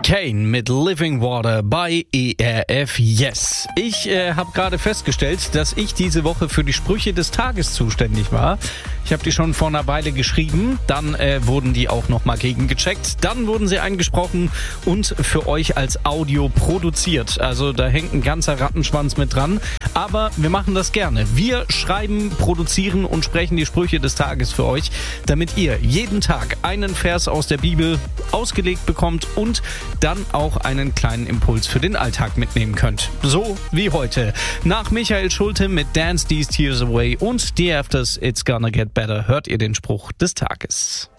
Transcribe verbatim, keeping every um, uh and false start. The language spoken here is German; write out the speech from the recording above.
Kane mit Living Water bei E R F Yes. Ich äh, habe gerade festgestellt, dass ich diese Woche für die Sprüche des Tages zuständig war. Ich habe die schon vor einer Weile geschrieben, dann äh, wurden die auch nochmal gegengecheckt, dann wurden sie eingesprochen und für euch als Audio produziert. Also da hängt ein ganzer Rattenschwanz mit dran, aber wir machen das gerne. Wir schreiben, produzieren und sprechen die Sprüche des Tages für euch, damit ihr jeden Tag einen Vers aus der Bibel ausgelegt bekommt und dann auch einen kleinen Impuls für den Alltag mitnehmen könnt. So wie heute. Nach Michael Schulte mit Dance These Tears Away und The Afters It's Gonna Get Better hört ihr den Spruch des Tages.